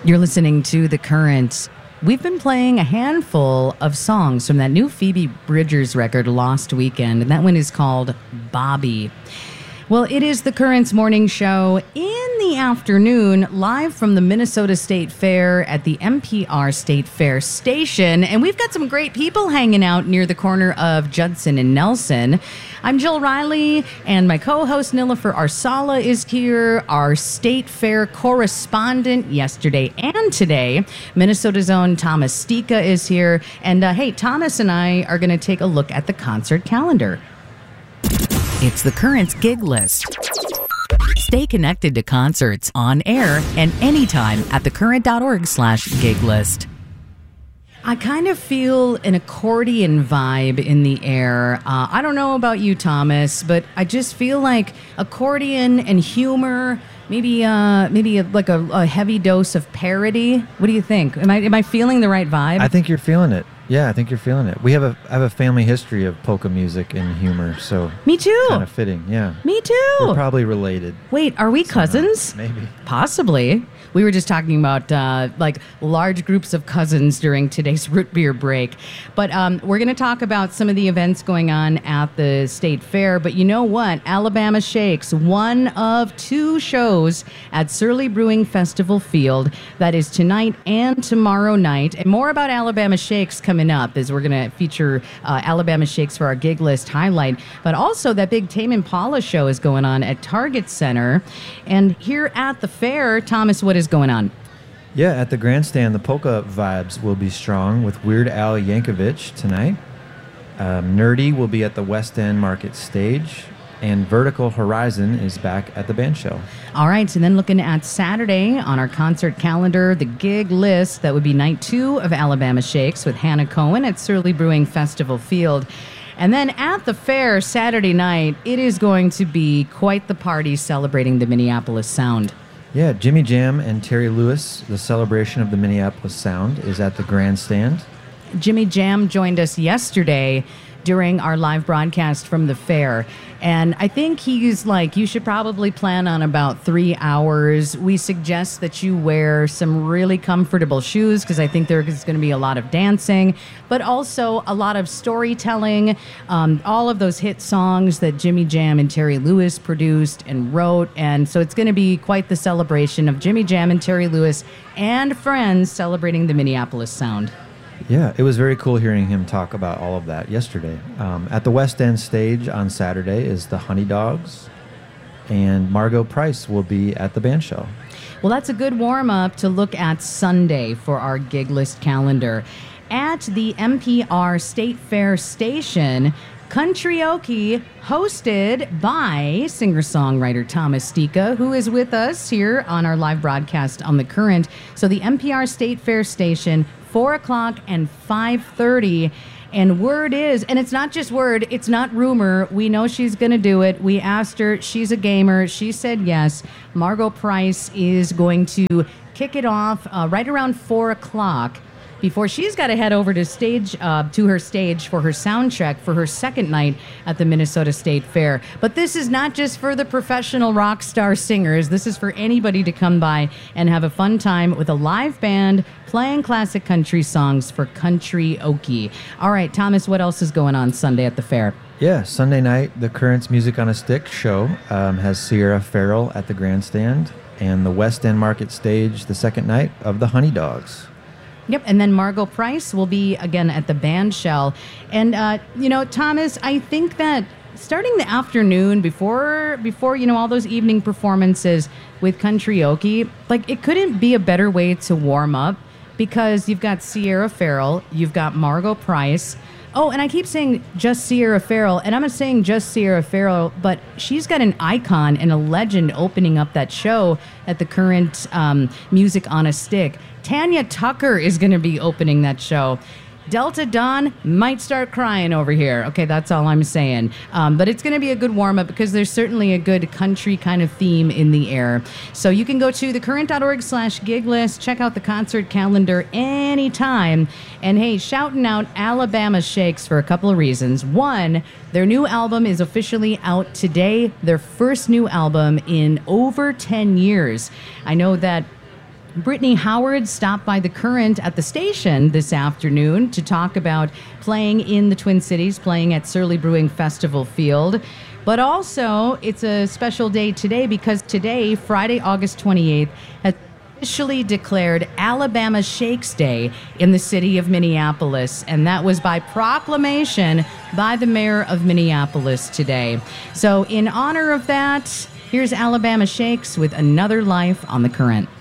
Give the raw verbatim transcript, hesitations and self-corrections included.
You're listening to The Current. We've been playing a handful of songs from that new Phoebe Bridgers record, Lost Weekend, and that one is called Bobby. Well, it is The Current's morning show in the afternoon, live from the Minnesota State Fair at the N P R State Fair station. And we've got some great people hanging out near the corner of Judson and Nelson. I'm Jill Riley, and my co-host Nilofer Arsala is here, our State Fair correspondent yesterday and today. Minnesota's own Thomas Stika is here. And uh, hey, Thomas and I are going to take a look at the concert calendar. It's The Current's gig list. Stay connected to concerts on air and anytime at thecurrent.org slash gig list. I kind of feel an accordion vibe in the air. Uh, I don't know about you, Thomas, but I just feel like accordion and humor, maybe uh, maybe a, like a, a heavy dose of parody. What do you think? Am I am I feeling the right vibe? I think you're feeling it. Yeah, I think you're feeling it. We have a I have a family history of polka music and humor, so me too. Kind of fitting, yeah. Me too. We're probably related. Wait, are we somehow. cousins? Maybe. Possibly. We were just talking about uh, like large groups of cousins during today's root beer break. But um, we're going to talk about some of the events going on at the State Fair. But you know what? Alabama Shakes, one of two shows at Surly Brewing Festival Field. That is tonight and tomorrow night. And more about Alabama Shakes coming up, as we're going to feature uh, Alabama Shakes for our gig list highlight. But also that big Tame Impala show is going on at Target Center. And here at the fair, Thomas, what is going on? Yeah, at the grandstand, the polka vibes will be strong with Weird Al Yankovic tonight. Um, Nerdy will be at the West End Market Stage, and Vertical Horizon is back at the band shell. All right, so then looking at Saturday on our concert calendar, the gig list, that would be night two of Alabama Shakes with Hannah Cohen at Surly Brewing Festival Field. And then at the fair Saturday night, it is going to be quite the party celebrating the Minneapolis Sound. Yeah, Jimmy Jam and Terry Lewis, the celebration of the Minneapolis Sound, is at the grandstand. Jimmy Jam joined us yesterday during our live broadcast from the fair. And I think he's like, you should probably plan on about three hours. We suggest that you wear some really comfortable shoes because I think there's going to be a lot of dancing, but also a lot of storytelling. Um, all of those hit songs that Jimmy Jam and Terry Lewis produced and wrote. And so it's going to be quite the celebration of Jimmy Jam and Terry Lewis and friends celebrating the Minneapolis Sound. Yeah, it was very cool hearing him talk about all of that yesterday. Um, at the West End stage on Saturday is the Honey Dogs, and Margot Price will be at the band shell. Well, that's a good warm-up to look at Sunday for our gig list calendar. At the N P R State Fair station, Country-oke, hosted by singer-songwriter Thomas Stika, who is with us here on our live broadcast on The Current. So the N P R State Fair station, four o'clock and five thirty. And word is, and it's not just word, it's not rumor. We know she's going to do it. We asked her. She's a gamer. She said yes. Margot Price is going to kick it off uh, right around four o'clock. Before she's got to head over to stage uh, to her stage for her sound check for her second night at the Minnesota State Fair. But this is not just for the professional rock star singers. This is for anybody to come by and have a fun time with a live band playing classic country songs for Country-oke. All right, Thomas, what else is going on Sunday at the fair? Yeah, Sunday night, the Current's Music on a Stick show um, has Sierra Farrell at the grandstand, and the West End Market Stage the second night of the Honey Dogs. Yep, and then Margot Price will be, again, at the band shell. And, uh, you know, Thomas, I think that starting the afternoon before, before you know, all those evening performances with Country-oke, like, it couldn't be a better way to warm up because you've got Sierra Farrell, you've got Margot Price. Oh, and I keep saying just Sierra Farrell, and I'm not saying just Sierra Farrell, but she's got an icon and a legend opening up that show at the Current um, Music on a Stick. Tanya Tucker is going to be opening that show. Delta Dawn might start crying over here. Okay, that's all I'm saying. Um, but it's going to be a good warm-up because there's certainly a good country kind of theme in the air. So you can go to thecurrent.org slash gig list, check out the concert calendar anytime. And hey, shouting out Alabama Shakes for a couple of reasons. One, their new album is officially out today. Their first new album in over ten years. I know that Brittany Howard stopped by the Current at the station this afternoon to talk about playing in the Twin Cities, playing at Surly Brewing Festival Field. But also, it's a special day today because today, Friday, August twenty-eighth, has officially declared Alabama Shakes Day in the city of Minneapolis, and that was by proclamation by the mayor of Minneapolis today. So in honor of that, here's Alabama Shakes with Another Life on the Current.